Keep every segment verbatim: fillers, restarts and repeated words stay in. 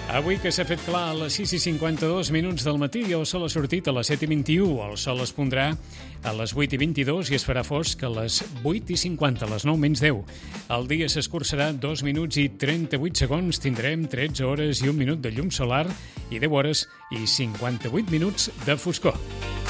Avui que s'ha fet clar a les sis i cinquanta-dos minuts del matí i el sol ha sortit a les set i vint-i-u. El sol es pondrà a les vuit i vint-i-dos i es farà fosc a les vuit i cinquanta, a les nou menys deu. El dia s'escurçarà dos minuts i trenta-vuit segons. Tindrem tretze hores i un minut de llum solar i deu hores i cinquanta-vuit minuts de foscor.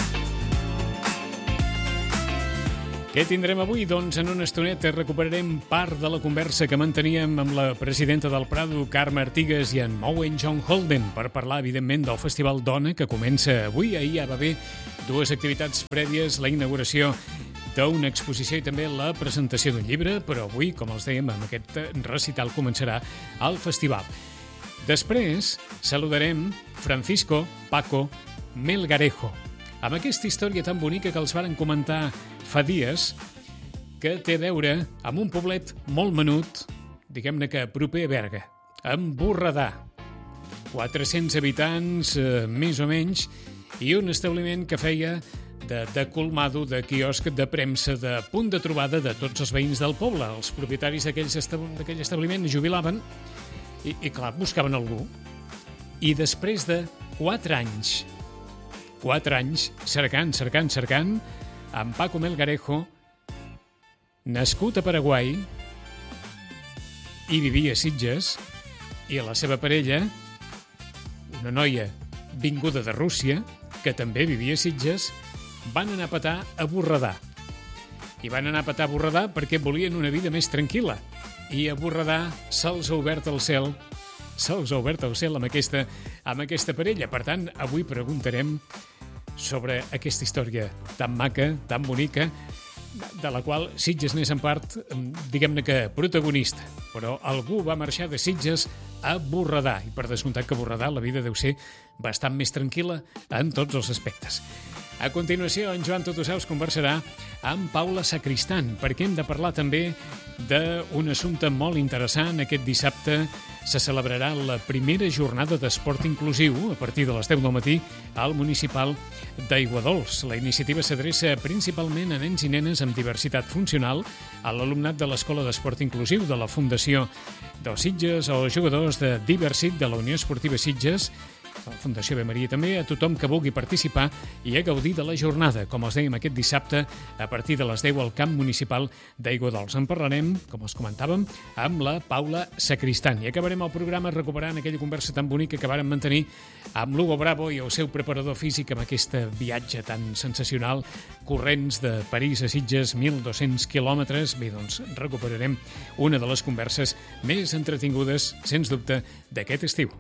Què tindrem avui? Doncs en una estoneta recuperarem part de la conversa que manteníem amb la presidenta del Prado, Carme Artigas, i en Moen John Holden per parlar, evidentment, del Festival Dona, que comença avui. Ahir ja va haver dues activitats prèvies, la inauguració d'una exposició i també la presentació d'un llibre, però avui, com els dèiem, amb aquest recital començarà el festival. Després saludarem Francisco Paco Melgarejo, amb aquesta història tan bonica que els varen comentar fa dies, que té a veure amb un poblet molt menut, diguem-ne que proper a Berga, amb Borredà. quatre-cents habitants, eh, més o menys, i un establiment que feia de, de colmado, de quiosc, de premsa, de punt de trobada de tots els veïns del poble. Els propietaris d'aquell estab establiment jubilaven i, i, clar, buscaven algú. I després de quatre anys, quatre anys, cercant, cercant, cercant, en Paco Melgarejo, nascut a Paraguai i vivia a Sitges, i la seva parella, una noia vinguda de Rússia, que també vivia a Sitges, van anar a petar a Borredà. I van anar a petar a Borredà perquè volien una vida més tranquil·la. I a Borredà se'ls ha obert el cel, se'ls ha obert el cel amb aquesta, amb aquesta parella. Per tant, avui preguntarem sobre aquesta història tan maca, tan bonica, de la qual Sitges n'és en part, diguem-ne que protagonista. Però algú va marxar de Sitges a Borredà, i per descomptat que a Borredà la vida deu ser bastant més tranquil·la en tots els aspectes. A continuació, en Joan Totosaus conversarà amb Paula Sacristán, perquè hem de parlar també d'un assumpte molt interessant. Aquest dissabte se celebrarà la primera jornada d'esport inclusiu a partir de les deu del matí al municipal d'Aiguadols. La iniciativa s'adreça principalment a nens i nenes amb diversitat funcional, a l'alumnat de l'Escola d'Esport Inclusiu de la Fundació dels Sitges, als jugadors de Diversit de la Unió Esportiva Sitges, a la Fundació Ave Maria també, a tothom que vulgui participar i a gaudir de la jornada, com els dèiem aquest dissabte, a partir de les deu al camp municipal d'Aiguadols. En parlarem, com els comentàvem, amb la Paula Sacristán. I acabarem el programa recuperant aquella conversa tan bonica que vàrem mantenir amb l'Hugo Bravo i el seu preparador físic amb aquest viatge tan sensacional, corrents de París a Sitges, mil dos-cents quilòmetres. Bé, doncs recuperarem una de les converses més entretingudes, sens dubte, d'aquest estiu.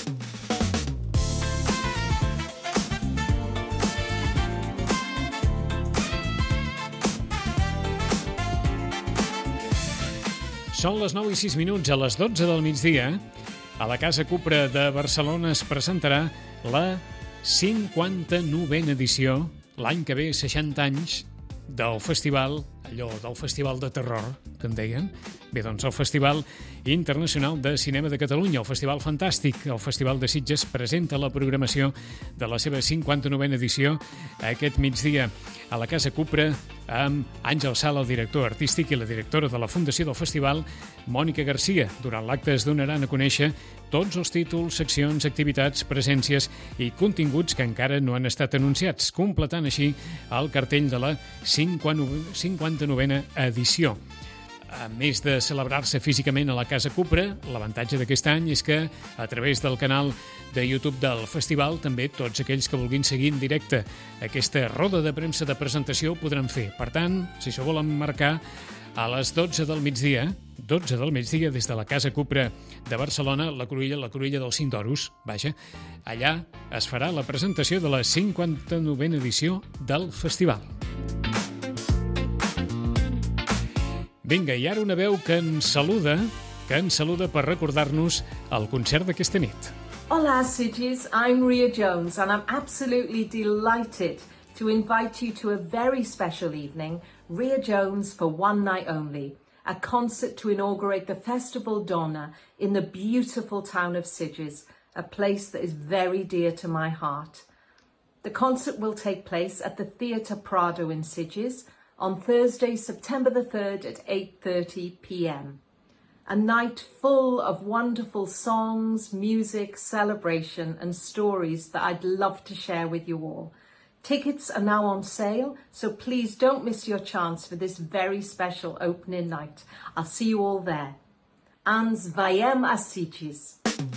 Són les nou i sis minuts, a les dotze del migdia. A la Casa Cupra de Barcelona es presentarà la cinquanta-novena edició, l'any que ve, seixanta anys, del festival, allò del Festival de Terror, que en deien. Bé, doncs el Festival Internacional de Cinema de Catalunya, el Festival Fantàstic. El Festival de Sitges presenta la programació de la seva cinquanta-novena edició aquest migdia a la Casa Cupra amb Àngel Sala, el director artístic, i la directora de la Fundació del Festival, Mònica Garcia. Durant l'acte es donaran a conèixer tots els títols, seccions, activitats, presències i continguts que encara no han estat anunciats, completant així el cartell de la cinquanta-novena edició. A més de celebrar-se físicament a la Casa Cupra, l'avantatge d'aquest any és que a través del canal de YouTube del festival també tots aquells que vulguin seguir en directe aquesta roda de premsa de presentació ho podran fer. Per tant, si s'ho volen marcar, a les dotze del migdia, dotze del migdia des de la Casa Cupra de Barcelona, la Cruïlla, la Cruïlla dels Cinc d'Oros, vaja, allà es farà la presentació de la cinquanta-novena edició del festival. Vinga, i ara una veu que ens saluda, que ens saluda per recordar-nos el concert d'aquesta nit. Hola, Sitges. I'm Ria Jones, and I'm absolutely delighted to invite you to a very special evening, Ria Jones for one night only, a concert to inaugurate the Festival Donna in the beautiful town of Sitges, a place that is very dear to my heart. The concert will take place at the Theatre Prado in Sitges on Thursday, September the third at eight thirty p m. A night full of wonderful songs, music, celebration and stories that I'd love to share with you all. Tickets are now on sale, so please don't miss your chance for this very special opening night. I'll see you all there. Ans veiem a Sitges.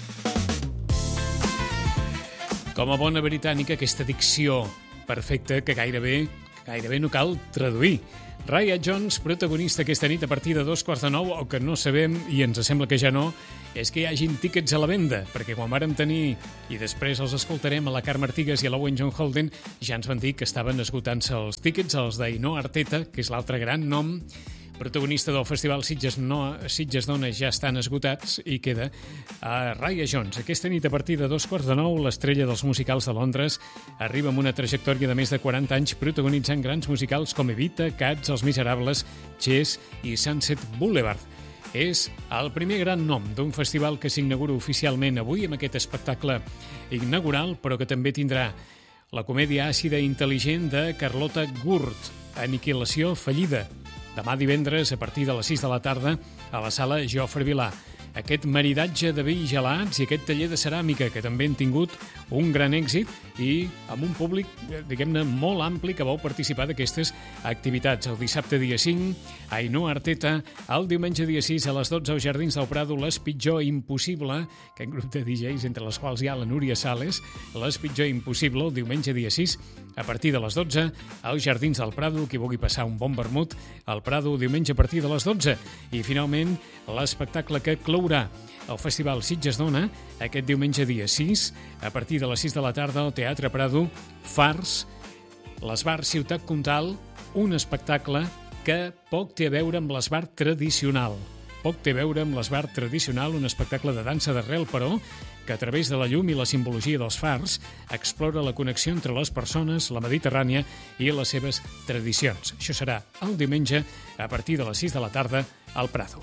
Com a bona britànica, aquesta dicció perfecta que gairebé, gairebé no cal traduir. Raya Jones, protagonista aquesta nit a partir de dos quarts de nou, o que no sabem, i ens sembla que ja no, és que hi hagin tíquets a la venda, perquè quan vàrem tenir, i després els escoltarem a la Carme Artigas i a l'Owen John Holden, ja ens van dir que estaven esgotant-se els tíquets, els d'Ainhoa Arteta, que és l'altre gran nom, protagonista del festival Sitges, no, Sitges Dona, ja estan esgotats i queda a Raya Jones. Aquesta nit a partir de dos quarts de nou, l'estrella dels musicals de Londres arriba amb una trajectòria de més de quaranta anys protagonitzant grans musicals com Evita, Cats, Els Miserables, Chess i Sunset Boulevard. És el primer gran nom d'un festival que s'inaugura oficialment avui amb aquest espectacle inaugural, però que també tindrà la comèdia àcida i intel·ligent de Carlota Gurt, Aniquilació fallida, demà divendres a partir de les sis de la tarda a la sala Jofre Vilà. Aquest maridatge de vi gelats i aquest taller de ceràmica que també han tingut un gran èxit i amb un públic, diguem-ne, molt ampli que vau participar d'aquestes activitats. El dissabte dia cinc, Ainhoa Arteta, el diumenge dia sis a les dotze als Jardins del Prado, Les Pitjor Impossible, aquest grup de D Js entre les quals hi ha la Núria Sales, Les Pitjor Impossible, el diumenge dia sis, a partir de les dotze, als Jardins del Prado, qui vulgui passar un bon vermut, al Prado diumenge a partir de les dotze. I finalment, l'espectacle que clourà el Festival Sitges Dona aquest diumenge dia sis, a partir de les sis de la tarda al Teatre Prado, Fars, l'Esbar Ciutat Comtal, un espectacle que poc té a veure amb l'esbar tradicional. Poc té a veure amb l'esbar tradicional, un espectacle de dansa d'arrel, però, que a través de la llum i la simbologia dels fars explora la connexió entre les persones, la Mediterrània i les seves tradicions. Això serà el diumenge a partir de les sis de la tarda al Prado.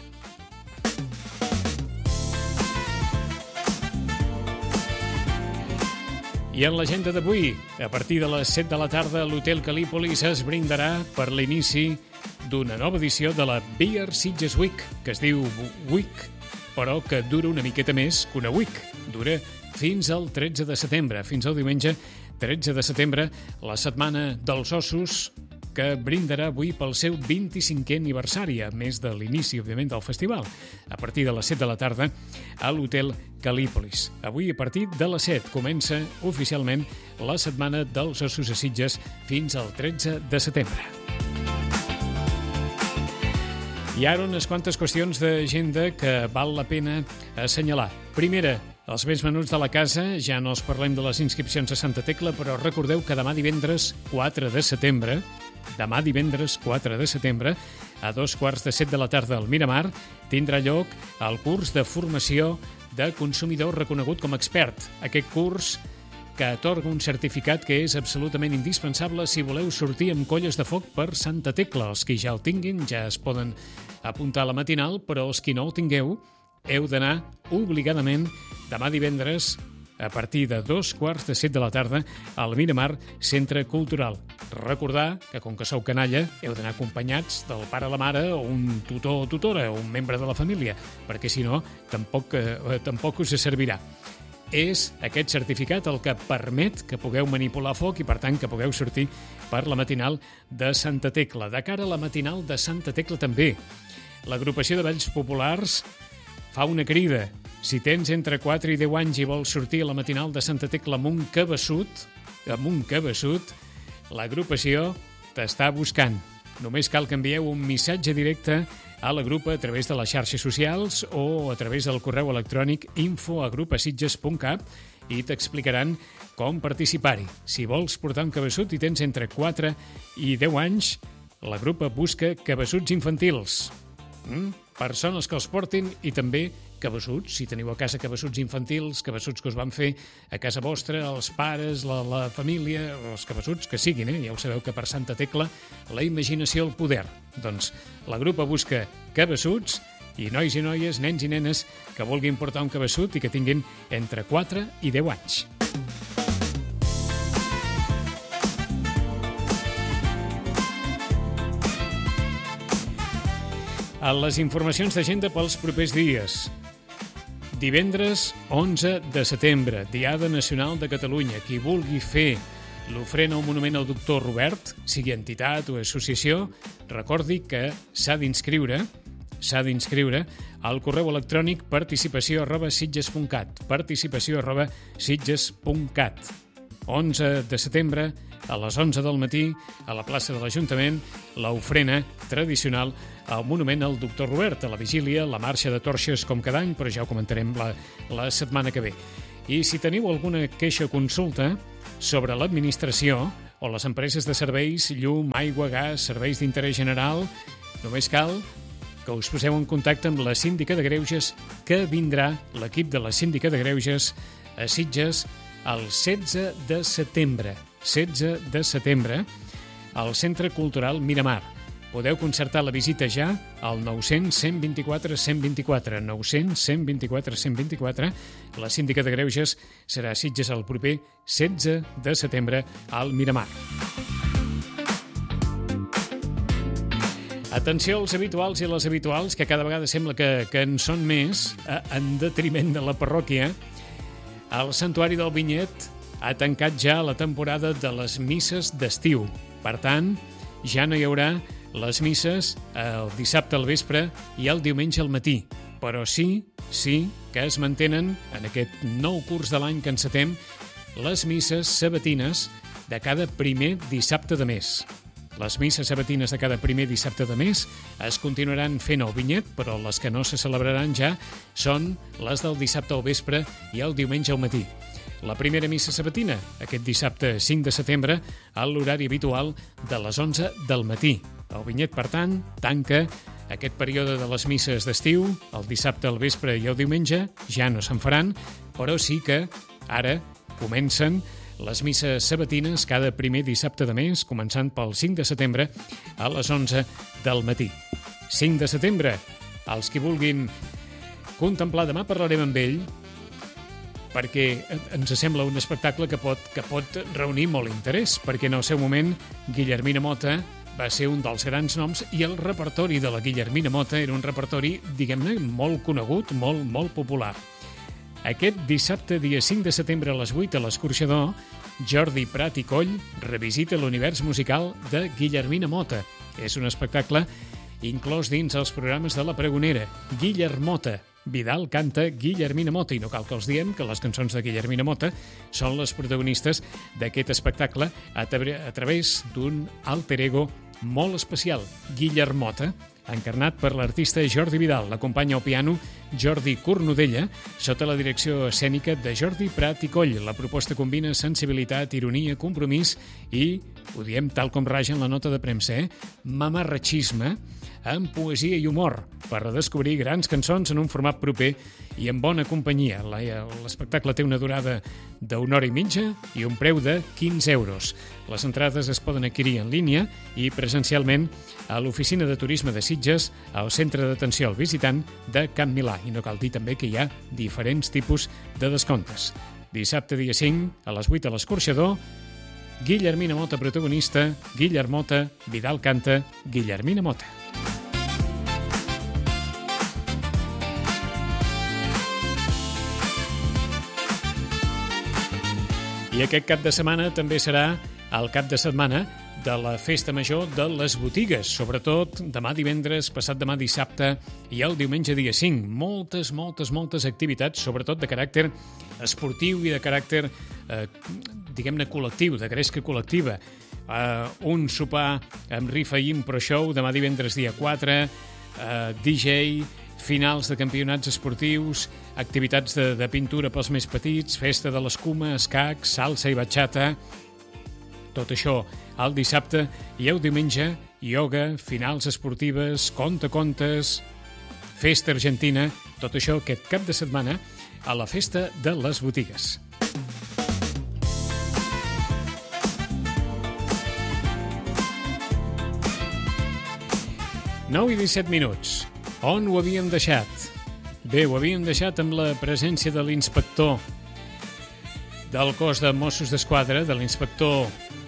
I en l'agenda d'avui, a partir de les set de la tarda, a l'Hotel Calípolis es brindarà per l'inici d'una nova edició de la Beer Sitges Week, que es diu Week, però que dura una miqueta més que una week. Dura fins al tretze de setembre, fins al diumenge tretze de setembre, la Setmana dels Ossos, que brindarà avui pel seu vint-i-cinquè aniversari, a més de l'inici, òbviament, del festival, a partir de les set de la tarda a l'Hotel Calípolis. Avui, a partir de les set, comença oficialment la Setmana dels Ossos a Sitges fins al tretze de setembre. I ara unes quantes qüestions d'agenda que val la pena assenyalar. Primera, els més menuts de la casa, ja no els parlem de les inscripcions a Santa Tecla, però recordeu que demà divendres quatre de setembre, demà divendres quatre de setembre, a dos quarts de set de la tarda al Miramar, tindrà lloc el curs de formació de consumidor reconegut com a expert. Aquest curs que atorga un certificat que és absolutament indispensable si voleu sortir amb colles de foc per Santa Tecla. Els que ja el tinguin ja es poden apuntar a la matinal, però els que no el tingueu heu d'anar obligadament demà divendres a partir de dos quarts de set de la tarda al Miramar Centre Cultural. Recordar que, com que sou canalla, heu d'anar acompanyats del pare o la mare o un tutor o tutora o un membre de la família, perquè si no, tampoc, eh, tampoc us servirà. És aquest certificat el que permet que pugueu manipular foc i, per tant, que pugueu sortir per la matinal de Santa Tecla. De cara a la matinal de Santa Tecla també, l'agrupació de balls populars fa una crida. Si tens entre quatre i deu anys i vols sortir a la matinal de Santa Tecla amb un cabeçut, amb un cabeçut, l'agrupació t'està buscant. Només cal que envieu un missatge directe a la grupa a través de les xarxes socials o a través del correu electrònic info arroba grupasitges punt cat i t'explicaran com participar-hi. Si vols portar un cabeçut i tens entre quatre i deu anys, la grupa busca cabeçuts infantils. Mm? Persones que els portin i també cabeçuts, si teniu a casa cabeçuts infantils, cabeçuts que us van fer a casa vostra, els pares, la, la família, els cabeçuts que siguin, eh? Ja ho sabeu que per Santa Tecla la imaginació el poder. Doncs la grupa busca cabeçuts i nois i noies, nens i nenes que vulguin portar un cabeçut i que tinguin entre quatre i deu anys. A les informacions d'agenda pels propers dies. Divendres onze de setembre, Diada Nacional de Catalunya. Qui vulgui fer l'ofrena o monument al doctor Robert, sigui entitat o associació, recordi que s'ha d'inscriure s'ha d'inscriure al correu electrònic participació arroba sitges punt cat participació arroba sitges punt cat. onze de setembre, a les onze del matí, a la plaça de l'Ajuntament, l'ofrena tradicional al monument al doctor Robert, a la vigília, la marxa de torxes com cada any, però ja ho comentarem la, la setmana que ve. I si teniu alguna queixa o consulta sobre l'administració o les empreses de serveis, llum, aigua, gas, serveis d'interès general, només cal que us poseu en contacte amb la síndica de Greuges, que vindrà l'equip de la síndica de Greuges a Sitges el setze de setembre. setze de setembre, al Centre Cultural Miramar. Podeu concertar la visita ja al nou cents cent vint-i-quatre cent vint-i-quatre. nou cents cent vint-i-quatre cent vint-i-quatre. La síndica de Greuges serà a Sitges el proper setze de setembre al Miramar. Atenció als habituals i les habituals, que cada vegada sembla que, que en són més, en detriment de la parròquia. El Santuari del Vinyet ha tancat ja la temporada de les misses d'estiu. Per tant, ja no hi haurà les misses el dissabte al vespre i el diumenge al matí. Però sí, sí que es mantenen, en aquest nou curs de l'any que encetem, les misses sabatines de cada primer dissabte de mes. Les misses sabatines de cada primer dissabte de mes es continuaran fent al Vinyet, però les que no se celebraran ja són les del dissabte al vespre i el diumenge al matí. La primera missa sabatina, aquest dissabte cinc de setembre, a l'horari habitual de les onze del matí. El Vinyet, per tant, tanca aquest període de les misses d'estiu, el dissabte al vespre i el diumenge, ja no se'n faran, però sí que ara comencen les misses sabatines cada primer dissabte de mes, començant pel cinc de setembre a les onze del matí. cinc de setembre, els qui vulguin contemplar, demà parlarem amb ell, perquè ens sembla un espectacle que pot, que pot reunir molt interès, perquè en el seu moment Guillermina Mota va ser un dels grans noms i el repertori de la Guillermina Mota era un repertori, diguem-ne, molt conegut, molt, molt popular. Aquest dissabte, dia cinc de setembre a les vuit a l'Escorxador, Jordi Prat i Coll revisita l'univers musical de Guillermina Mota. És un espectacle inclòs dins els programes de La Pregonera. Guillermota. Vidal canta Guillermina Mota, i no cal que els diem que les cançons de Guillermina Mota són les protagonistes d'aquest espectacle a, tra- a través d'un alter ego molt especial, Guillermota, encarnat per l'artista Jordi Vidal. L'acompanya al piano Jordi Cornudella, sota la direcció escènica de Jordi Prat i Coll. La proposta combina sensibilitat, ironia, compromís i, ho diem tal com raja en la nota de premsa, eh? mamarratxisme, amb poesia i humor, per redescobrir grans cançons en un format proper i en bona companyia. L'espectacle té una durada d'una hora i mitja i un preu de quinze euros. Les entrades es poden adquirir en línia i presencialment a l'oficina de turisme de Sitges, al centre d'atenció al visitant de Can Milà. I no cal dir també que hi ha diferents tipus de descomptes. Dissabte dia cinc, a les vuit a l'Escorxador, Guillermina Mota protagonista, Guillermota, Vidal canta, Guillermina Mota. I aquest cap de setmana també serà el cap de setmana de la Festa Major de les Botigues, sobretot demà divendres, passat demà dissabte i el diumenge dia cinc. Moltes, moltes, moltes activitats, sobretot de caràcter esportiu i de caràcter, eh, diguem-ne, col·lectiu, de gresca col·lectiva. Eh, un sopar amb rifa i impro show demà divendres dia quatre, eh, D J, finals de campionats esportius, activitats de, de pintura pels més petits, festa de l'escuma, escac, salsa i batxata. Tot això el dissabte i el diumenge, ioga, finals esportives, contacontes, festa argentina, tot això aquest cap de setmana a la Festa de les Botigues. nou i disset minuts. On ho havíem deixat? Bé, ho havíem deixat amb la presència de l'inspector del cos de Mossos d'Esquadra, de l'inspector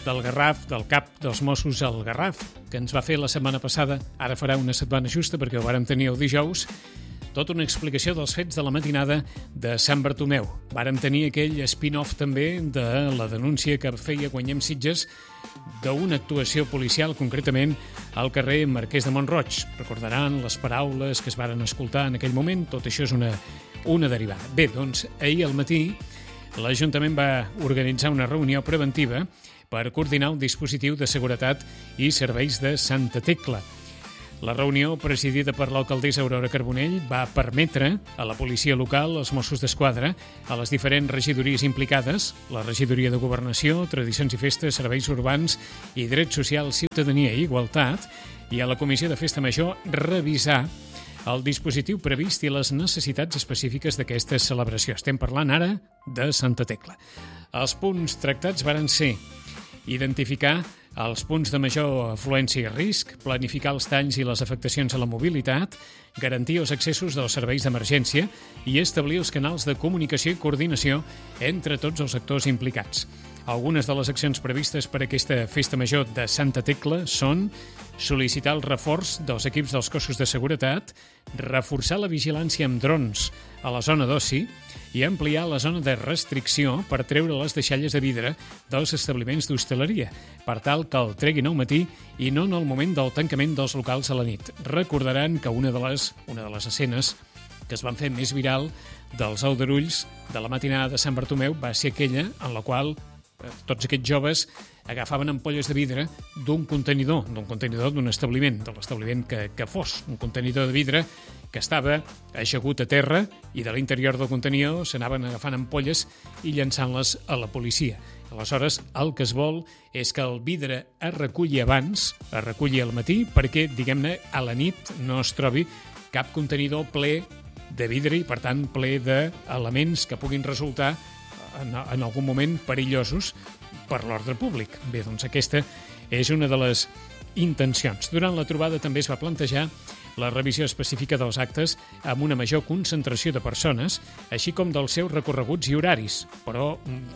del Garraf, del cap dels Mossos al Garraf, que ens va fer la setmana passada, ara farà una setmana justa perquè ho vàrem tenir el dijous, tota una explicació dels fets de la matinada de Sant Bartomeu. Vàrem tenir aquell spin-off també de la denúncia que feia Guanyem Sitges d'una actuació policial, concretament al carrer Marquès de Mont-roig. Recordaran les paraules que es varen escoltar en aquell moment, tot això és una, una derivada. Bé, doncs, ahir al matí l'Ajuntament va organitzar una reunió preventiva per coordinar un dispositiu de seguretat i serveis de Santa Tecla. La reunió, presidida per l'alcaldessa Aurora Carbonell, va permetre a la policia local, als Mossos d'Esquadra, a les diferents regidories implicades, la regidoria de Governació, Tradicions i Festes, Serveis Urbans i Drets Socials, Ciutadania i Igualtat, i a la Comissió de Festa Major revisar el dispositiu previst i les necessitats específiques d'aquesta celebració. Estem parlant ara de Santa Tecla. Els punts tractats varen ser identificar els punts de major afluència i risc, planificar els danys i les afectacions a la mobilitat, garantir els accessos dels serveis d'emergència i establir els canals de comunicació i coordinació entre tots els actors implicats. Algunes de les accions previstes per a aquesta festa major de Santa Tecla són sol·licitar el reforç dels equips dels cossos de seguretat, reforçar la vigilància amb drons a la zona d'oci i ampliar la zona de restricció per treure les deixalles de vidre dels establiments d'hostaleria, per tal que el treguin al matí i no en el moment del tancament dels locals a la nit. Recordaran que una de les, una de les escenes que es van fer més viral dels aldarulls de la matinada de Sant Bartomeu va ser aquella en la qual tots aquests joves agafaven ampolles de vidre d'un contenidor, d'un contenidor d'un establiment, de l'establiment que, que fos, un contenidor de vidre que estava aixegut a terra i de l'interior del contenidor s'anaven agafant ampolles i llançant-les a la policia. Aleshores, el que es vol és que el vidre es reculli abans, es reculli al matí, perquè, diguem-ne, a la nit no es trobi cap contenidor ple de vidre i, per tant, ple d'elements que puguin resultar en, en algun moment perillosos per l'ordre públic. Bé, doncs aquesta és una de les intencions. Durant la trobada també es va plantejar la revisió específica dels actes amb una major concentració de persones, així com dels seus recorreguts i horaris, però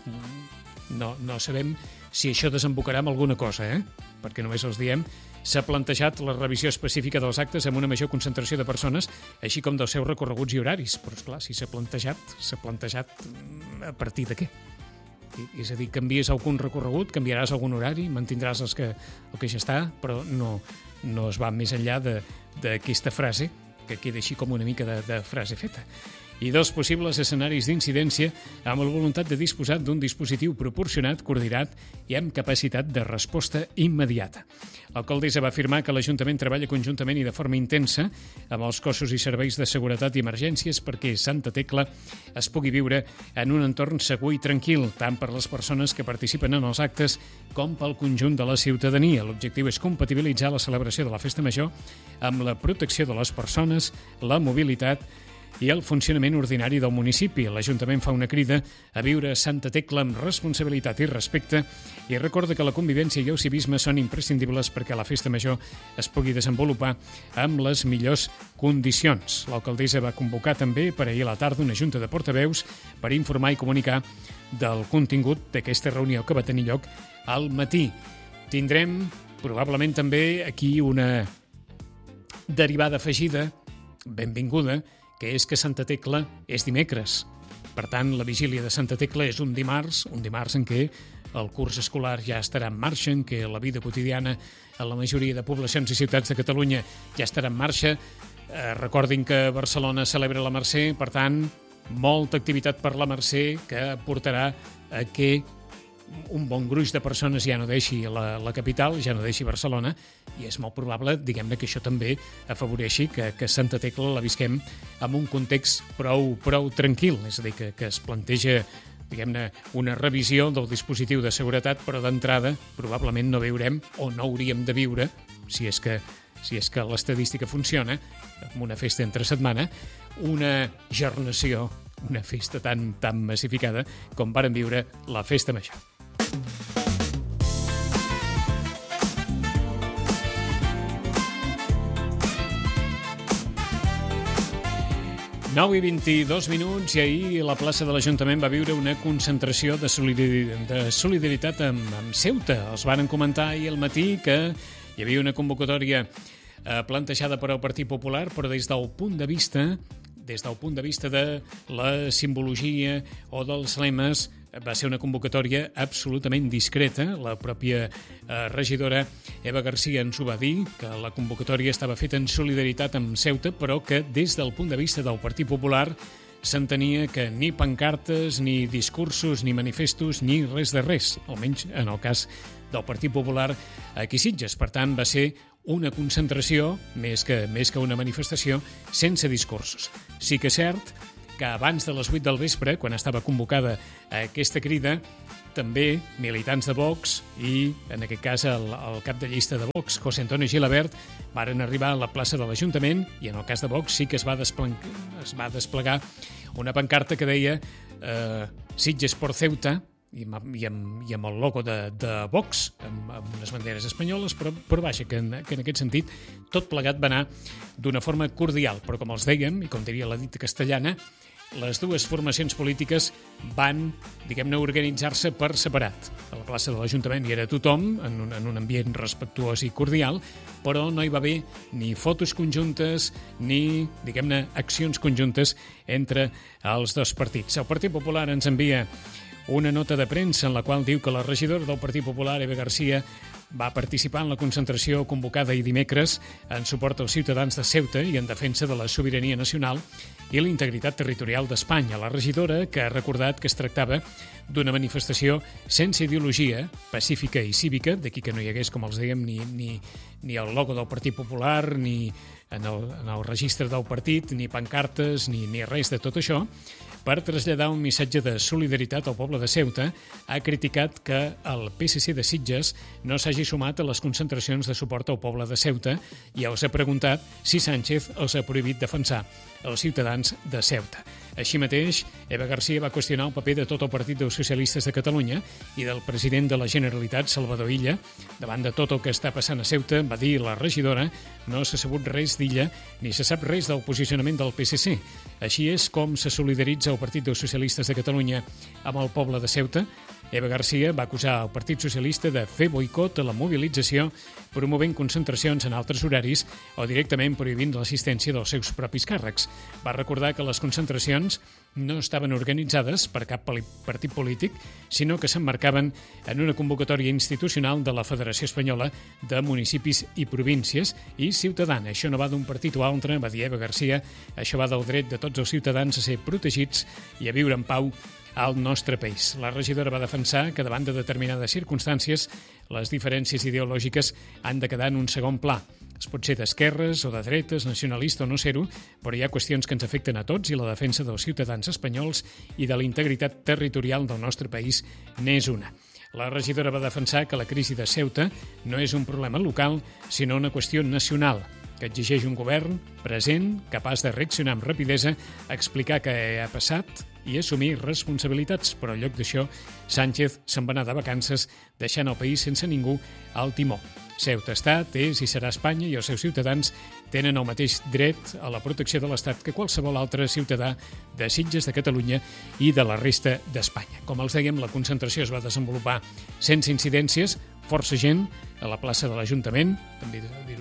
no, no sabem si això desembocarà en alguna cosa, eh? Perquè només els diem. S'ha plantejat la revisió específica dels actes amb una major concentració de persones, així com dels seus recorreguts i horaris. Però, esclar, si s'ha plantejat, s'ha plantejat a partir de què? És a dir, canvies algun recorregut, canviaràs algun horari, mantindràs els que, el que ja està, però no, no es va més enllà d'aquesta frase, que queda així com una mica de, de frase feta. I dels possibles escenaris d'incidència amb la voluntat de disposar d'un dispositiu proporcionat, coordinat i amb capacitat de resposta immediata. L'alcaldessa va afirmar que l'Ajuntament treballa conjuntament i de forma intensa amb els cossos i serveis de seguretat i emergències perquè Santa Tecla es pugui viure en un entorn segur i tranquil, tant per les persones que participen en els actes com pel conjunt de la ciutadania. L'objectiu és compatibilitzar la celebració de la Festa Major amb la protecció de les persones, la mobilitat i el funcionament ordinari del municipi. L'Ajuntament fa una crida a viure a Santa Tecla amb responsabilitat i respecte i recorda que la convivència i el civisme són imprescindibles perquè la festa major es pugui desenvolupar amb les millors condicions. L'alcaldessa va convocar també per ahir a la tarda una junta de portaveus per informar i comunicar del contingut d'aquesta reunió que va tenir lloc al matí. Tindrem probablement també aquí una derivada afegida, benvinguda, que és que Santa Tecla és dimecres. Per tant, la vigília de Santa Tecla és un dimarts, un dimarts en què el curs escolar ja estarà en marxa, en què la vida quotidiana en la majoria de poblacions i ciutats de Catalunya ja estarà en marxa. Eh, recordin que Barcelona celebra la Mercè, per tant, molta activitat per la Mercè que portarà a que un bon gruix de persones ja no deixi la, la capital, ja no deixi Barcelona, i és molt probable, diguem-ne, que això també afavoreixi que, que Santa Tecla la visquem en un context prou, prou tranquil, és a dir, que, que es planteja, diguem-ne, una revisió del dispositiu de seguretat, però d'entrada probablement no veurem o no hauríem de viure, si és que, si és que l'estadística funciona, amb una festa entre setmana, una gernació, una festa tan, tan massificada com varen viure la Festa Major. nou i vint-i-dos minuts i ahir la plaça de l'Ajuntament va viure una concentració de solidaritat, de solidaritat amb, amb Ceuta. Els varen comentar ahir al matí que hi havia una convocatòria eh, plantejada per al Partit Popular, però des del punt de vista des del punt de vista de la simbologia o dels lemes va ser una convocatòria absolutament discreta. La pròpia eh, regidora Eva Garcia ens ho va dir, que la convocatòria estava feta en solidaritat amb Ceuta, però que des del punt de vista del Partit Popular s'entenia que ni pancartes, ni discursos, ni manifestos, ni res de res, almenys en el cas del Partit Popular aquí a Sitges. Per tant, va ser una concentració, més que, més que una manifestació, sense discursos. Sí que és cert que abans de les vuit del vespre, quan estava convocada aquesta crida, també militants de Vox i, en aquest cas, el, el cap de llista de Vox, José Antonio Gilabert, varen arribar a la plaça de l'Ajuntament i, en el cas de Vox, sí que es va, desplegar, es va desplegar una pancarta que deia eh, Sitges por Ceuta, i amb, i amb, i amb el logo de, de Vox, amb, amb unes banderes espanyoles, però, però vaja, que en, que en aquest sentit tot plegat va anar d'una forma cordial. Però com els dèiem, i com diria la dita castellana, les dues formacions polítiques van, diguem-ne, organitzar-se per separat. A la plaça de l'Ajuntament hi era tothom, en un, en un ambient respectuós i cordial, però no hi va haver ni fotos conjuntes ni, diguem-ne, accions conjuntes entre els dos partits. El Partit Popular ens envia una nota de premsa en la qual diu que la regidora del Partit Popular, Eva Garcia, va participar en la concentració convocada ahir dimecres en suport als ciutadans de Ceuta i en defensa de la sobirania nacional i la integritat territorial d'Espanya. La regidora, que ha recordat que es tractava d'una manifestació sense ideologia, pacífica i cívica, d'aquí que no hi hagués, com els dèiem, ni, ni, ni el logo del Partit Popular, ni en el, en el registre del partit, ni pancartes, ni, ni res de tot això, per traslladar un missatge de solidaritat al poble de Ceuta, ha criticat que el P S C de Sitges no s'hagi sumat a les concentracions de suport al poble de Ceuta i els ha preguntat si Sánchez els ha prohibit defensar els ciutadans de Ceuta. Així mateix, Eva Garcia va qüestionar el paper de tot el Partit dels Socialistes de Catalunya i del president de la Generalitat, Salvador Illa. Davant de tot el que està passant a Ceuta, va dir la regidora, no s'ha sabut res d'Illa ni se sap res del posicionament del P S C. Així és com se solidaritza el Partit dels Socialistes de Catalunya amb el poble de Ceuta. Eva Garcia va acusar el Partit Socialista de fer boicot a la mobilització, promovent concentracions en altres horaris o directament prohibint l'assistència dels seus propis càrrecs. Va recordar que les concentracions no estaven organitzades per cap partit polític, sinó que s'emmarcaven en una convocatòria institucional de la Federació Espanyola de Municipis i Províncies i ciutadana. Això no va d'un partit o altre, va dir Eva Garcia, això va del dret de tots els ciutadans a ser protegits i a viure en pau al nostre país. La regidora va defensar que davant de determinades circumstàncies les diferències ideològiques han de quedar en un segon pla. Es pot ser d'esquerres o de dretes, nacionalista o no ser-ho, però hi ha qüestions que ens afecten a tots i la defensa dels ciutadans espanyols i de la integritat territorial del nostre país n'és una. La regidora va defensar que la crisi de Ceuta no és un problema local, sinó una qüestió nacional, que exigeix un govern present, capaç de reaccionar amb rapidesa, explicar què ha passat i assumir responsabilitats. Però en lloc d'això, Sánchez se'n va anar de vacances, deixant el país sense ningú al timó. Ceuta estat és i serà Espanya i els seus ciutadans tenen el mateix dret a la protecció de l'Estat que qualsevol altre ciutadà de Sitges, de Catalunya i de la resta d'Espanya. Com els dèiem, la concentració es va desenvolupar sense incidències, força gent a la plaça de l'Ajuntament, també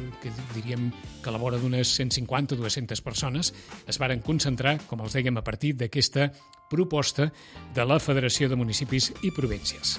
diríem que a la vora d'unes cent cinquanta a dues-centes persones, es varen concentrar, com els dèiem, a partir d'aquesta proposta de la Federació de Municipis i Províncies.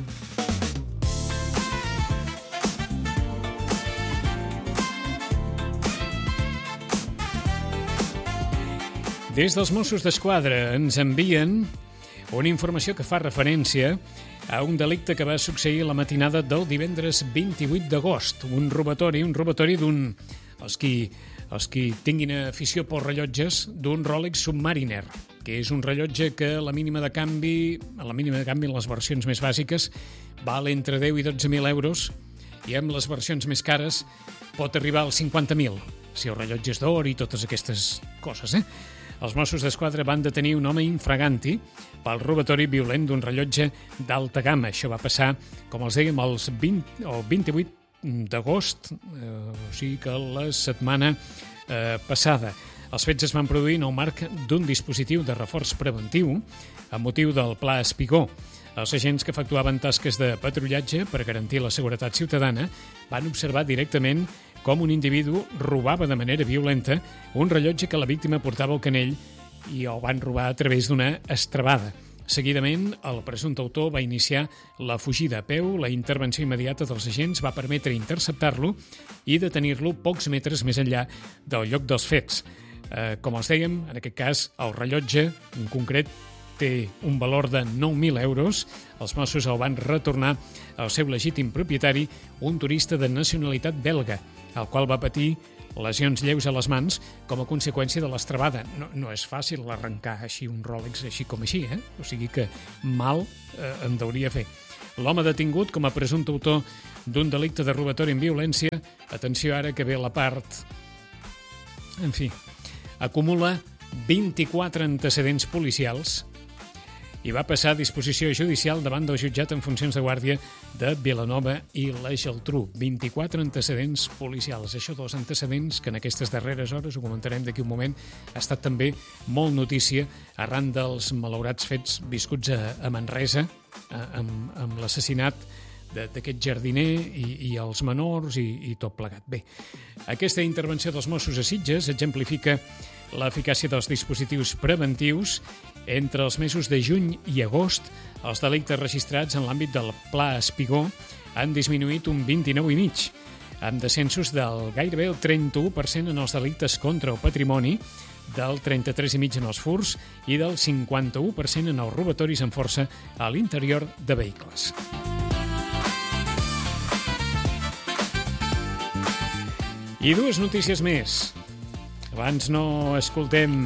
Des dels Mossos d'Esquadra ens envien una informació que fa referència a un delicte que va succeir la matinada del divendres vint-i-vuit d'agost. Un robatori, un robatori d'un... Els qui, els qui tinguin afició pels rellotges, d'un Rolex Submariner, que és un rellotge que a la mínima de canvi, a la mínima de canvi en les versions més bàsiques, val entre deu i dotze mil euros i amb les versions més cares pot arribar als cinquanta mil, si el rellotge és d'or i totes aquestes coses, eh? Els Mossos d'Esquadra van detenir un home infraganti pel robatori violent d'un rellotge d'alta gamma. Això va passar, com els dèiem, el vint-i-vuit d'agost, eh, o sigui que la setmana eh, passada. Els fets es van produir en el marc d'un dispositiu de reforç preventiu amb motiu del Pla Espigó. Els agents que efectuaven tasques de patrullatge per garantir la seguretat ciutadana van observar directament com un individu robava de manera violenta un rellotge que la víctima portava al canell i el van robar a través d'una estrebada. Seguidament, el presumpte autor va iniciar la fugida a peu. La intervenció immediata dels agents va permetre interceptar-lo i detenir-lo pocs metres més enllà del lloc dels fets. Eh, com els dèiem, en aquest cas, el rellotge, en concret, té un valor de nou mil euros. Els Mossos el van retornar al seu legítim propietari, un turista de nacionalitat belga, el qual va patir lesions lleus a les mans com a conseqüència de l'estrebada. No, no és fàcil arrencar així un Rolex així com així, eh? O sigui que mal eh, en deuria fer. L'home detingut com a presumpte autor d'un delicte de robatori amb violència, atenció ara que ve la part... En fi, acumula vint-i-quatre antecedents policials i va passar a disposició judicial davant del jutjat en funcions de guàrdia de Vilanova i la Geltrú. vint-i-quatre antecedents policials. Això dels antecedents que en aquestes darreres hores, ho comentarem d'aquí un moment, ha estat també molt notícia arran dels malaurats fets viscuts a, a Manresa, a, amb, amb l'assassinat d'aquest jardiner i, i els menors i, i tot plegat. Bé, aquesta intervenció dels Mossos a Sitges exemplifica l'eficàcia dels dispositius preventius. Entre els mesos de juny i agost, els delictes registrats en l'àmbit del Pla Espigó han disminuït un vint-i-nou coma cinc, amb descensos del gairebé el trenta-u per cent en els delictes contra el patrimoni, del trenta-tres coma cinc en els furs i del cinquanta-u per cent en els robatoris amb força a l'interior de vehicles. I dues notícies més. Abans no escoltem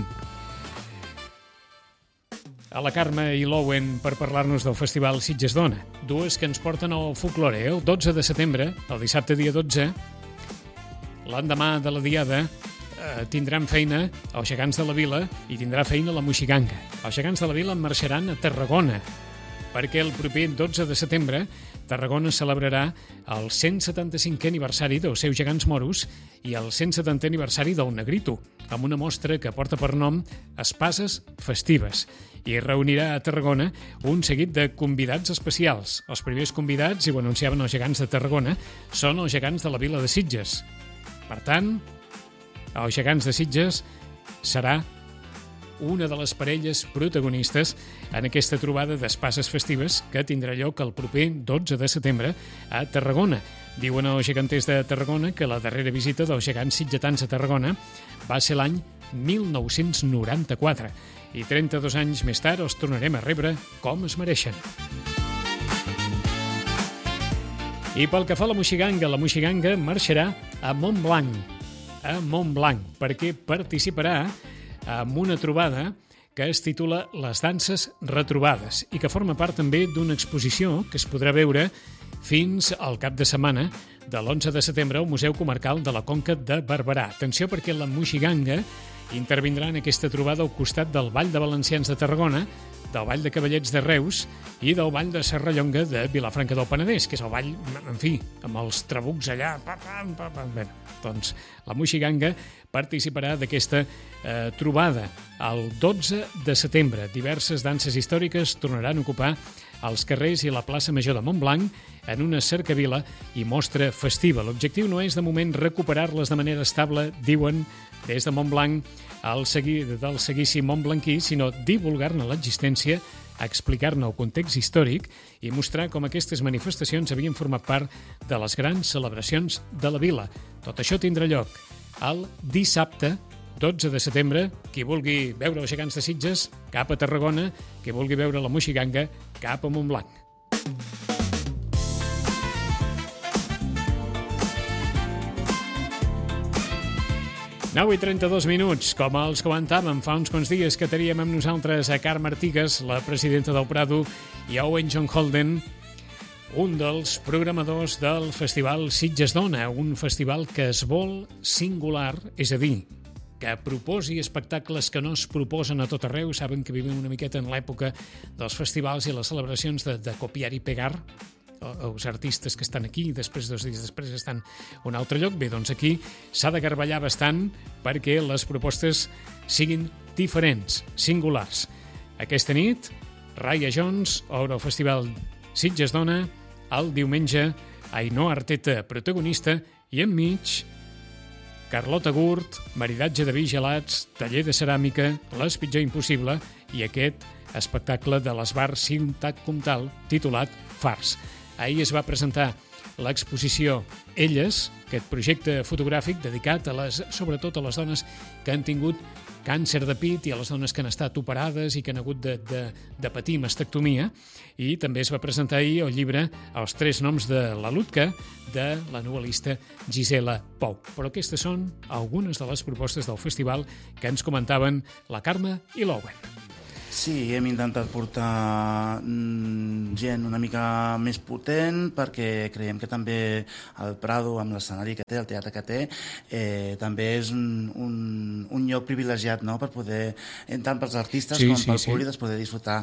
a la Carme i l'Owen per parlar-nos del Festival Sitges Dona. Dues que ens porten al folklore. El dotze de setembre, el dissabte dia dotze, l'endemà de la diada, eh, tindran feina els gegants de la Vila i tindrà feina la Moixiganga. Els gegants de la Vila marxaran a Tarragona, perquè el proper dotze de setembre Tarragona celebrarà el cent setanta-cinquè aniversari dels seus gegants moros i el cent setantè aniversari del Negrito, amb una mostra que porta per nom Espases Festives, i reunirà a Tarragona un seguit de convidats especials. Els primers convidats, i ho anunciaven els gegants de Tarragona, són els gegants de la Vila de Sitges. Per tant, els gegants de Sitges serà una de les parelles protagonistes en aquesta trobada d'espases festives que tindrà lloc el proper dotze de setembre a Tarragona. Diuen els geganters de Tarragona que la darrera visita dels gegants sitgetans a Tarragona va ser l'any mil nou-cents noranta-quatre i trenta-dos anys més tard els tornarem a rebre com es mereixen. I pel que fa a la Moixiganga, la Moixiganga marxarà a Montblanc, a Montblanc, perquè participarà amb una trobada que es titula Les danses retrobades i que forma part també d'una exposició que es podrà veure fins al cap de setmana de l'onze de setembre al Museu Comarcal de la Conca de Barberà. Atenció perquè la Moixiganga intervindrà en aquesta trobada al costat del Ball de Valencians de Tarragona, del Ball de Cavallets de Reus i del Ball de Serrallonga de Vilafranca del Penedès, que és el ball, en fi, amb els trabucs allà. Pa, pa, pa, pa. Bé, doncs la Moixiganga participarà d'aquesta eh, trobada el dotze de setembre. Diverses danses històriques tornaran a ocupar els carrers i la plaça Major de Montblanc en una cercavila i mostra festiva. L'objectiu no és de moment recuperar-les de manera estable, diuen des de Montblanc, al seguir del seguici montblanquí, sinó divulgar-ne l'existència, explicar-ne el context històric i mostrar com aquestes manifestacions havien format part de les grans celebracions de la vila. Tot això tindrà lloc el dissabte dotze de setembre. Qui vulgui veure els gegants de Sitges, cap a Tarragona. Qui vulgui veure la Moixiganga, cap a Montblanc. nou i trenta-dos minuts. Com els comentàvem fa uns quants dies que teníem amb nosaltres a Carme Artigas, la presidenta del Prado, i a Owen John Holden, un dels programadors del Festival Sitges Dona, un festival que es vol singular, és a dir, que proposi espectacles que no es proposen a tot arreu. Saben que vivim una miqueta en l'època dels festivals i les celebracions de, de copiar i pegar, els artistes que estan aquí, després dos dies després estan a un altre lloc. Bé, doncs aquí s'ha de garballar bastant perquè les propostes siguin diferents, singulars. Aquesta nit, Raya Jones obre el Festival Sitges Dona, el diumenge Ainhoa Arteta, protagonista, i enmig Carlota Gurt, maridatge de vi gelats, taller de ceràmica, l'Espitjor impossible i aquest espectacle de l'Esbar Ciutat Comtal titulat Fars. Ahir es va presentar l'exposició Elles, aquest projecte fotogràfic dedicat a les, sobretot a les dones que han tingut càncer de pit i a les dones que han estat operades i que han hagut de, de, de patir mastectomia. I també es va presentar ahir el llibre Els tres noms de la Lutka, de la novel·lista Gisela Pou. Però aquestes són algunes de les propostes del festival que ens comentaven la Carme i l'Owen. Sí, hem intentat portar gent una mica més potent perquè creiem que també el Prado, amb l'escenari que té, el teatre que té, eh, també és un, un, un lloc privilegiat, no?, per poder, tant pels artistes sí, com sí, pel sí. públic, poder disfrutar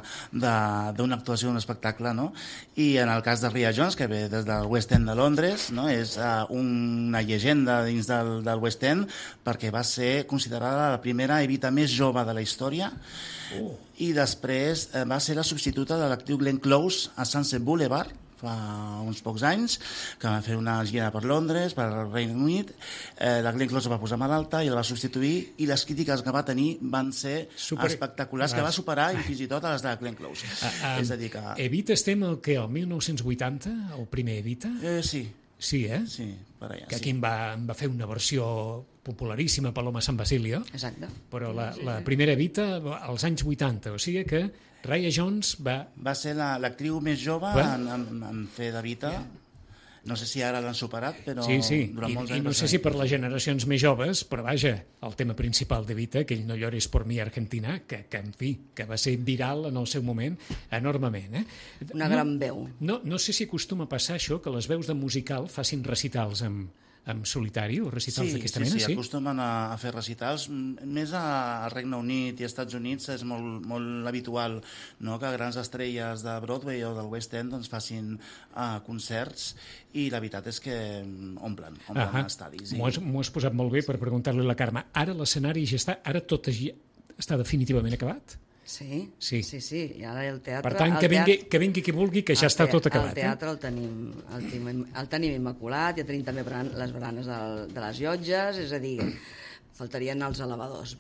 d'una actuació, d'un espectacle, no? I en el cas de Rhea Jones, que ve des del West End de Londres, no?, és uh, una llegenda dins del, del West End perquè va ser considerada la primera Evita més jove de la història. Oh. I després eh, va ser la substituta de l'actriu Glenn Close a Sunset Boulevard fa uns pocs anys, que va fer una gira per Londres, per Regne Unit. Eh, la Glenn Close va posar malalta i la va substituir, i les crítiques que va tenir van ser Super... espectaculars, que va superar i fins i tot a les de Glenn Close. Uh, um, És a dir que... Evita estem al que, el mil nou-cents vuitanta, el primer Evita? Eh, sí. Sí, eh? Sí, per allà, que aquí sí. en va, en va fer una versió popularíssima, Paloma San Basilio. Exacte. Però la, la primera Evita als anys vuitanta, o sigui que Rhea Jones va... Va ser l'actriu la, més jove en, en, en fer d'Evita. Yeah. No sé si ara l'han superat, però sí, sí. durant I, molts anys... I no sé si per les generacions més joves, però vaja, el tema principal d'Evita, aquell No llores por mi Argentina, que, que en fi, que va ser viral en el seu moment, enormement. Eh? Una no, gran veu. No, no sé si acostuma a passar això, que les veus de musical facin recitals amb, amb solitari o recitals sí, d'aquesta sí, mena? Sí, sí, acostumen a, a fer recitals. Més a Regne Unit i als Estats Units és molt, molt habitual, no?, que grans estrelles de Broadway o del West End doncs, facin uh, concerts, i la veritat és que omplen, omplen uh -huh. estadis. M'ho has, has posat molt bé per preguntar-li a la Carme. Ara l'escenari ja està, ara tot ja està definitivament acabat? Sí, sí, sí, sí. I ara el teatre... Per tant, que vingui, que vingui qui vulgui, que ja està tot acabat. El teatre el tenim, el tenim, el tenim immaculat, ja tenim també les baranes de, de les llotges, és a dir, faltarien els elevadors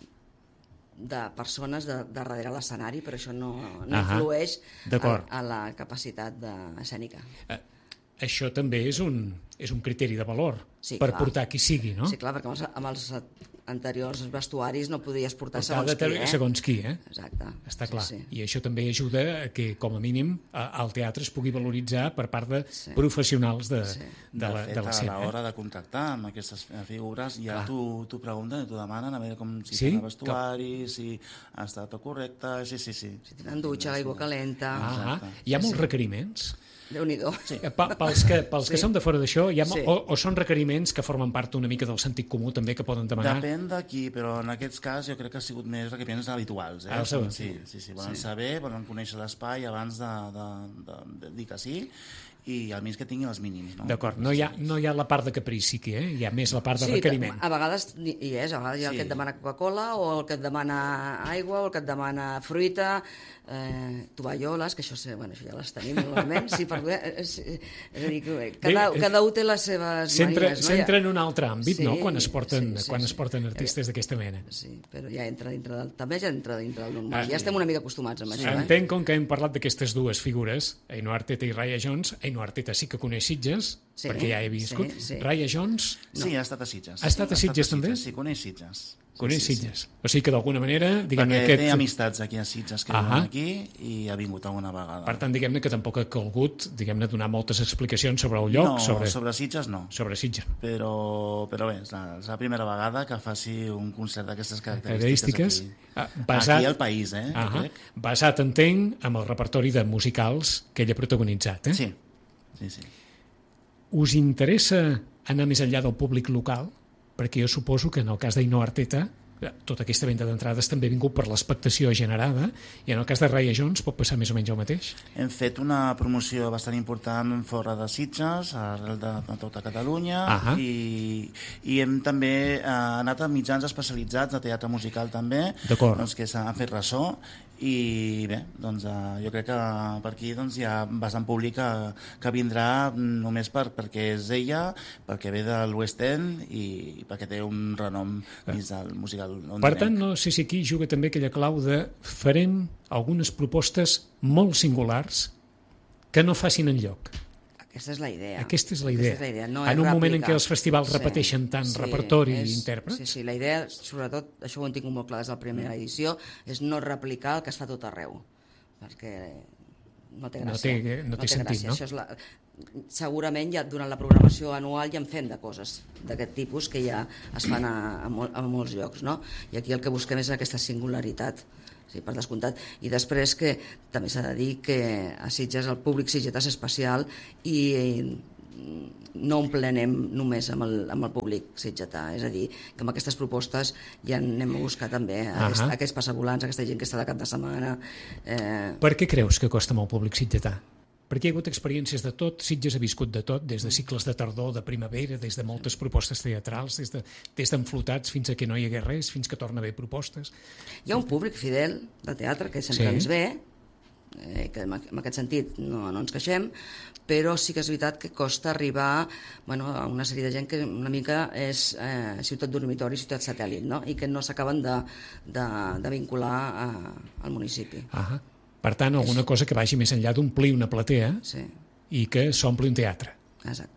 de persones de, de darrere l'escenari, però això no, no influeix a, a la capacitat de, escènica. Uh, això també és un, és un criteri de valor sí, per clar. portar qui sigui, no? Sí, clar, perquè amb els, amb els anteriors vestuaris no podies portar segons qui, eh? Segons qui, eh? Exacte. Està clar. Sí, sí. I això també ajuda a que, com a mínim, el teatre es pugui valoritzar per part de sí. professionals de, sí. de, la, de, de l'escena. A l'hora de contractar amb aquestes figures, ja t'ho pregunten i t'ho demanen, a veure com si sí? tenen vestuari, si ha estat tot correcte, sí, sí, sí. Si tenen dutxa, aigua calenta... Ah, hi ha molts sí. requeriments? Déu-n'hi-do. Sí. Pels que, pels sí. que són de fora d'això, sí. o, o són requeriments que formen part una mica del sentit comú també que poden demanar? Depèn d'aquí, però en aquest cas jo crec que ha sigut més requeriments habituals. Eh? Ah, sí, sí, sí, volen sí. saber, volen conèixer l'espai abans de, de, de, de dir que sí, i almenys que tinguin els mínims. No? D'acord, no, hi ha, no hi ha la part de caprici aquí, eh? Hi ha més la part de sí, requeriment. A vegades hi és, a vegades hi ha el sí. que et demana Coca-Cola o el que et demana aigua o el que et demana fruita, eh, tovalloles, que això, bueno, això ja les tenim normalment, sí, per, és, és a dir, que cada, Bé, cada un té les seves s'entra, manies. No? S'entra en un altre àmbit, sí, no?, quan es porten, sí, sí, quan sí, es porten artistes sí. d'aquesta mena. Sí, però ja entra dintre del... També ja entra dintre del normal. Ah, ja estem una mica acostumats amb sí. això. Entenc, eh? com que hem parlat d'aquestes dues figures, Ainhoa Arteta i Rhea Jones. Ainhoa Arteta sí que coneix Sitges, sí, perquè ja he viscut. Sí, sí. Rhea Jones... No. Sí, ha estat a Sitges. Ha estat a Sitges, sí, també? Sí, coneix Sitges. Coneix sí, sí, Sitges. Sí. O sigui que d'alguna manera... Perquè aquest... té amistats aquí a Sitges que viuen aquí i ha vingut alguna vegada. Per tant, diguem-ne que tampoc ha calgut diguem-ne donar moltes explicacions sobre el lloc. No, sobre, sobre Sitges no. Sobre Sitges. Però, però bé, és la, és la primera vegada que faci un concert d'aquestes característiques aquí. Basat... Aquí al país, eh? Uh -huh. Basat, entenc, amb el repertori de musicals que ell ha protagonitzat, eh? Sí, sí, sí. Us interessa anar més enllà del públic local? Perquè jo suposo que en el cas d'Ainhoa Arteta tota aquesta venda d'entrades també ha vingut per l'expectació generada, i en el cas de Raya Jones pot passar més o menys el mateix? Hem fet una promoció bastant important fora de Sitges, arrel de, de tota Catalunya, ah i, i hem també eh, anat a mitjans especialitzats de teatre musical també, doncs, que s'han fet ressò, i bé, doncs, eh, jo crec que per aquí doncs, hi ha bastant públic que, que vindrà només per, perquè és ella, perquè ve de l'West End i perquè té un renom dins del musical londinenc. Per tant, no sé si aquí juga també aquella clau de farem algunes propostes molt singulars que no facin enlloc. Aquesta és la idea. Aquesta és la idea. És la idea. No en un rèplica. moment en què els festivals sí, repeteixen tant sí, repertori és, i intèrprets. Sí, sí, la idea, sobretot, això ho hem tingut molt clar des de la primera edició, és no replicar el que es fa tot arreu, perquè no té gràcia. No té, no té, no té sentit, gràcia. no? Això és la... Segurament ja durant la programació anual ja en fem de coses d'aquest tipus que ja es fan a, a, mol, a molts llocs, no? I aquí el que busquem és aquesta singularitat, sí, per descomptat. I després que també s'ha de dir que a Sitges el públic sitgetà és especial i no emplenem només amb el, amb el públic sitgetà, és a dir, que amb aquestes propostes ja anem a buscar també aquest, uh-huh. aquests passavolants, aquesta gent que està de cap de setmana. Eh... Per què creus que costa molt el públic sitgetà? Perquè hi ha hagut experiències de tot, Sitges ha viscut de tot, des de cicles de tardor, de primavera, des de moltes propostes teatrals, des de, des d'enflotats fins a que no hi hagués res, fins que torna a haver propostes. Hi ha un públic fidel de teatre que sempre sí. ens ve, eh, que en aquest sentit no, no ens queixem, però sí que és veritat que costa arribar bueno, a una sèrie de gent que una mica és eh, ciutat dormitori, ciutat satèl·lit, no? I que no s'acaben de, de, de vincular a, al municipi. Ah, per tant, alguna cosa que vagi més enllà d'omplir una platea sí. i que s'ompli un teatre. Exacte.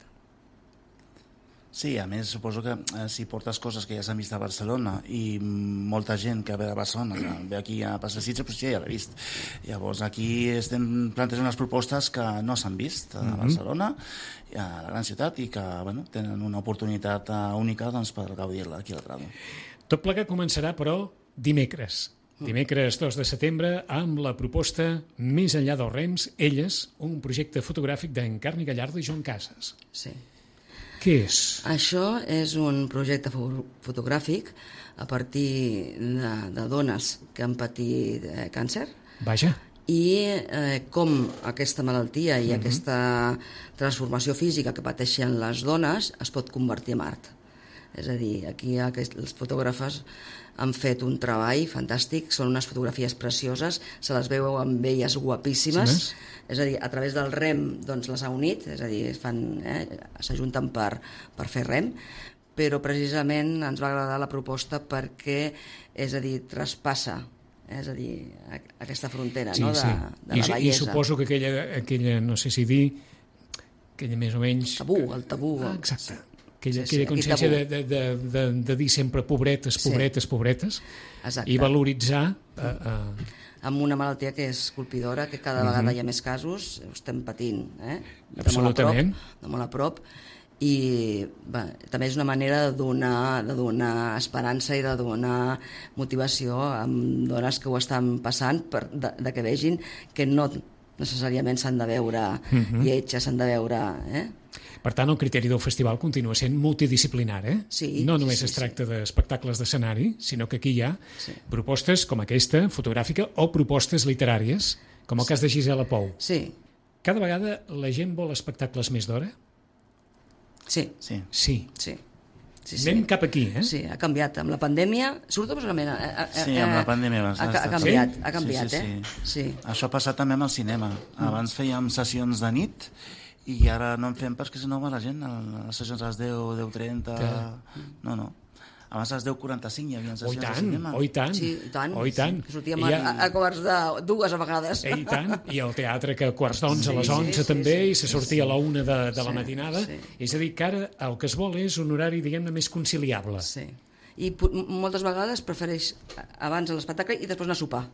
Sí, a més, suposo que eh, si portes coses que ja s'han vist a Barcelona i molta gent que ve de Barcelona que ve aquí a passar Sitges, doncs ja l'ha vist. Llavors, aquí estem plantejant unes propostes que no s'han vist a Barcelona, a la gran ciutat, i que bueno, tenen una oportunitat única doncs, per gaudir-la aquí al Prado. Tot plegat començarà, però, dimecres. Dimecres dos de setembre, amb la proposta Més enllà dels rems, Elles, un projecte fotogràfic d'Encarni Gallardo i Joan Casas. Sí. Què és? Això és un projecte fo- fotogràfic a partir de, de dones que han patit eh, càncer. Vaja. I eh, com aquesta malaltia i uh-huh. aquesta transformació física que pateixen les dones es pot convertir en art. És a dir, aquí aquest, els fotògrafes han fet un treball fantàstic, són unes fotografies precioses, se les veu amb elles guapíssimes, sí, és a dir, a través del rem doncs, les ha unit, és a dir, fan, eh, s'ajunten per, per fer rem, però precisament ens va agradar la proposta perquè, és a dir, traspassa, eh, és a dir, aquesta frontera, sí, no, de, sí. de la I, bellesa. I suposo que aquella, aquella, no sé si dir, aquella més o menys... Tabú, el tabú. Ah, exacte. Aquella, Sí, sí, aquella consciència de, de, de, de, de dir sempre pobretes, pobretes, sí. pobretes, exacte. I valoritzar... Uh, uh... amb una malaltia que és colpidora, que cada vegada uh-huh. hi ha més casos, ho estem patint, eh? De absolutament. Molt a prop, de molt a prop, i bé, també és una manera de donar, de donar esperança i de donar motivació a dones que ho estan passant, per, de, de que vegin que no necessàriament s'han de veure uh-huh. lletges, s'han de veure... Eh? Per tant, el criteri del festival continua sent multidisciplinar, eh? Sí, no només sí, es tracta sí. d'espectacles d'escenari, sinó que aquí hi ha sí. propostes com aquesta, fotogràfica, o propostes literàries, com el sí. cas de Gisela Pou. Sí. Cada vegada la gent vol espectacles més d'hora? Sí. Sí. Sí. Sí. Sí, sí. Anem cap aquí, eh? Sí, ha canviat. Amb la pandèmia, sobretot personalment... Eh, eh, sí, amb la pandèmia. Ha, ha canviat, sí? ha canviat, sí, sí, eh? Sí. Sí. Això ha passat també amb el cinema. Mm. Abans fèiem sessions de nit i ara no en fem perquè si no va la gent a les sessions a les deu, deu trenta... Que... No, no. Abans a les deu quaranta-cinc hi havia sessions de cinema. Oh, i tant, sí, i tant. oh, i tant. Sí, sortíem a, a quarts de dues a vegades. I tant, i el teatre que a quarts d'onze sí, a les onze sí, sí, també, sí, i se sortia sí, a la una de, de la sí, matinada. sí. És a dir, que ara el que es vol és un horari, diguem-ne, més conciliable. Sí. I moltes vegades prefereix abans l'espectacle i després anar a sopar.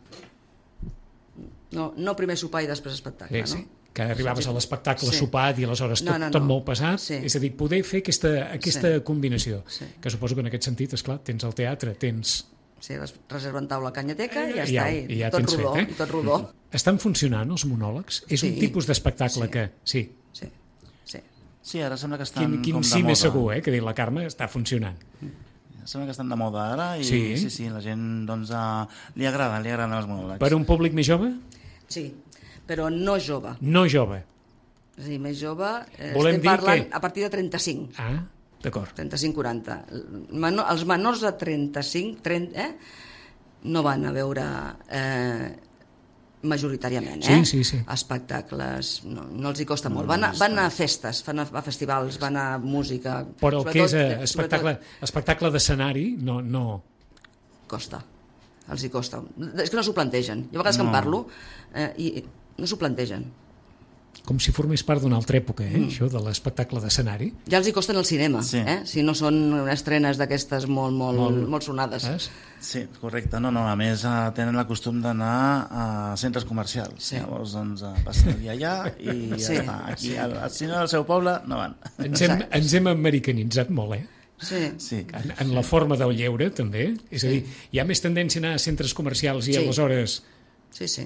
No, no primer sopar i després espectacle, sí, sí. no? Que arribaves a l'espectacle sí. sopat i aleshores tot, no, no, no. tot molt pesat, sí. és a dir, poder fer aquesta, aquesta sí. combinació, sí. que suposo que en aquest sentit, esclar, tens el teatre, tens... Sí, reserven taula a Canyateca i ja, I ja, està, i, i ja tot tens rodó, fet, eh? i tot rodó. Estan funcionant els monòlegs? És sí. un tipus d'espectacle sí. que... Sí. Sí, sí. Sí, ara sembla que estan Quin, quin com sí de més moda. segur, eh? Que diu la Carme, està funcionant. sembla que estan de moda ara i Sí. sí, sí, la gent doncs, uh, li agrada, li agraden els monòlegs. Per un públic més jove? Sí, però no jove. No jove. És a dir, més jove, eh, Volem estem dir parlant que- a partir de trenta-cinc. Ah, d'acord. trenta-cinc quaranta. Menor, els menors de trenta-cinc, trenta, eh, no van a veure eh, majoritàriament, eh? Sí, sí, sí. espectacles, no, no els hi costa molt. Van a, van a festes, van a, a festivals, van a música. Però el que és eh, sobretot- espectacle, espectacle d'escenari no, no... Costa, els hi costa. És que no s'ho plantegen. Jo a vegades que en No. parlo eh, i no s'ho plantegen. Com si formés part d'una altra època, eh? Mm. Això de l'espectacle d'escenari. Ja els hi costen el cinema, Sí. eh? Si no són estrenes d'aquestes molt, molt, Molt. molt, molt sonades. Saps? Sí, correcte. No, no, a més uh, tenen el costum d'anar a centres comercials. Sí. Llavors, doncs, uh, passen el dia allà i Sí, ja està. Aquí, sí. al, al cine del seu poble, no van. Ens hem, Exacte. ens hem americanitzat molt, eh? Sí. Sí. En, en la forma del lleure, també. És a dir, hi ha més tendència a anar a centres comercials i Sí. aleshores... Sí, sí.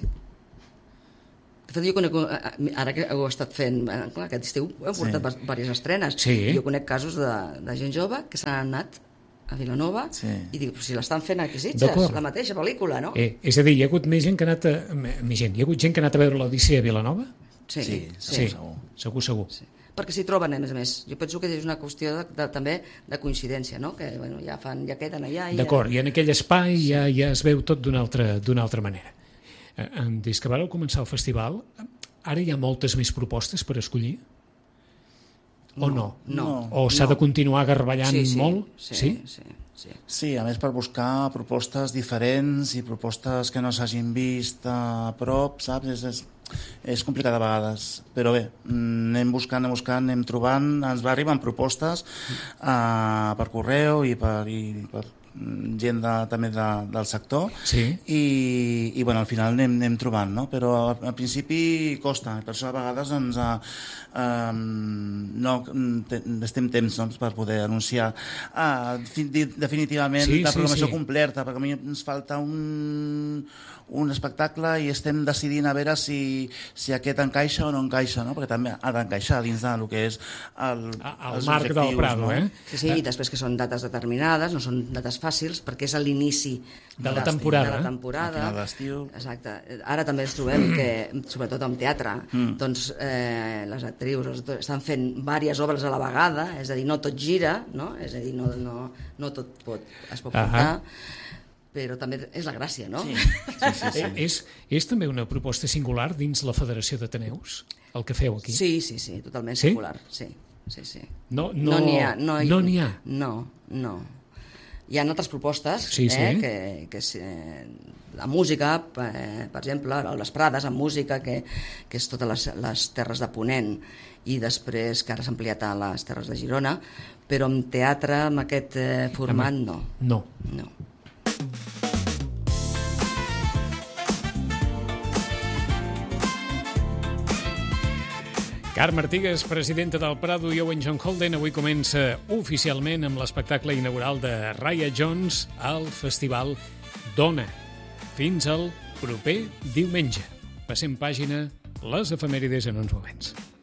De fet, jo conec, ara que ho he estat fent, eh, clar, aquest estiu heu portat Sí. sí. diverses estrenes. Sí. Jo conec casos de, de gent jove que s'han anat a Vilanova Sí. i dic, si l'estan fent aquí a Sitges, D'acord. la mateixa pel·lícula, no? Eh, és a dir, hi ha hagut més gent que ha anat a, més gent. Hi ha hagut gent que ha anat a veure l'Odissea a Vilanova? Sí, Sí, Sí, segur. segur, segur. sí. Perquè s'hi troben, a més a més. Jo penso que és una qüestió de, de, també de coincidència, no? Que bueno, ja, fan, ja queden allà... I D'acord, i en aquell espai ja, ja es veu tot d'una altra, d'una altra manera. Eh, des que vareu començar el festival, ara hi ha moltes més propostes per escollir? O no? No. O s'ha no. de continuar garballant sí, sí, molt? Sí, Sí? sí, sí. Sí, a més per buscar propostes diferents i propostes que no s'hagin vist a prop, saps? És, és, és complicat a vegades, però bé, mm, anem buscant, anem buscant, anem trobant, ens va arribant propostes uh, per correu i per, i per mm, gent de, també de, del sector Sí. i, i bueno, al final anem, anem trobant, no? Però al, al principi costa, per això a vegades doncs, uh, um, no te, estem temps doncs, per poder anunciar uh, definitivament Sí, la sí, programació sí. completa, perquè a mi ens falta un, un espectacle i estem decidint a veure si, si aquest encaixa o no encaixa, no? Perquè també ha d'encaixar dins del que és el, Al els marc del objectius, Prado, no? eh? Sí, sí, i després que són dates determinades, no són dates fàcils, perquè és a l'inici De la de temporada. De la temporada. Al final d'estiu. Exacte. Ara també ens trobem que, sobretot amb teatre, mm. doncs eh, les actrius els actors estan fent diverses obres a la vegada, és a dir, no tot gira, no? És a dir, no, no, no tot pot, es pot portar, però també és la gràcia, no? Sí, sí, sí, sí. Eh, és, és també una proposta singular dins la Federació d'Ateneus, el que feu aquí? Sí, sí, sí, totalment Sí? singular. Sí, sí, sí. No n'hi no, No n'hi ha. No, no n'hi ha. No, no. Hi ha altres propostes, Sí, sí. eh, que, que és, eh, la música, eh, per exemple, a les Prades, amb música, que, que és totes les, les terres de Ponent, i després que ara s'ha ampliat a les terres de Girona, però amb teatre, amb aquest eh, format, no. No. no. Carme Artigas, presidenta del Prado, i Owen John Holden. Avui comença oficialment amb l'espectacle inaugural de Raya Jones al Festival Dona. Fins al proper diumenge. Passem pàgina, les efemèrides en uns moments.